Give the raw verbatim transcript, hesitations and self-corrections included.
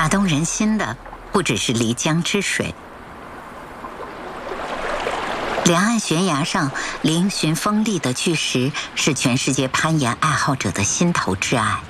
打动人心的不只是漓江之水，两岸悬崖上嶙峋锋利的巨石是全世界攀岩爱好者的心头挚爱。